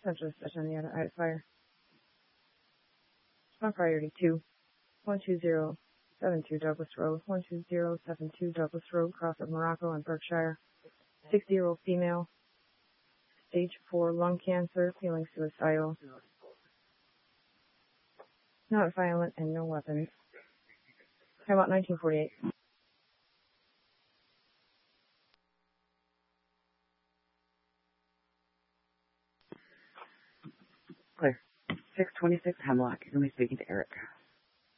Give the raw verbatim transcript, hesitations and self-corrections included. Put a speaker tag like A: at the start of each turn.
A: Central Station, Indiana, Ice Fire. On priority two, one two zero seven two Douglas Road, one two zero seven two Douglas Road, cross of Morocco and Berkshire. sixty-year-old female, stage four lung cancer, feeling suicidal. Not violent and no weapons. How about nineteen forty-eight?
B: Clear. six twenty-six Hemlock. You're going to be speaking to Eric.